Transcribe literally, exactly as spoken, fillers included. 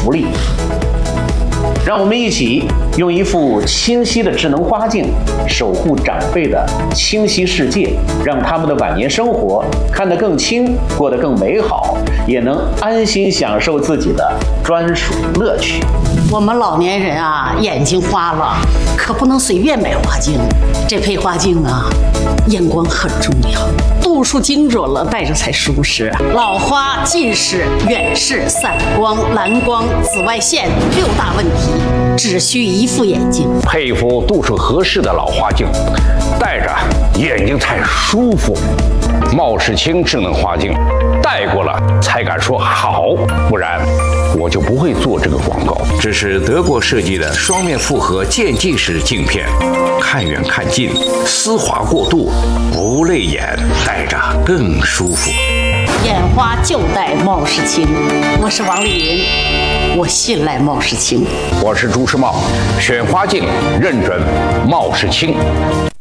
福利。让我们一起用一副清晰的智能花镜，守护长辈的清晰世界，让他们的晚年生活看得更清，过得更美好，也能安心享受自己的专属乐趣。 我们老年人啊，眼睛花了，可不能随便买花镜。这配花镜啊，眼光很重要，度数精准了，戴着才舒适。老花、近视、远视、散光、蓝光、紫外线六大问题，只需一副眼镜。 配一副度数合适的老花镜，戴着眼睛才舒服。茂世清智能花镜，戴过了才敢说好，不然我就不会做这个广告。 这是德国设计的双面复合渐进式镜片，看远看近，丝滑过渡，不累眼，戴着更舒服。 眼花就戴茂世清，我是王丽云，我信赖茂世清。 我是朱时茂，选花镜认准茂世清。